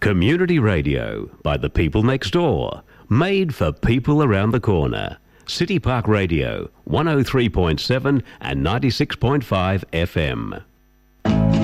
Community radio by the people next door. Made for people around the corner. City Park Radio, 103.7 and 96.5 FM.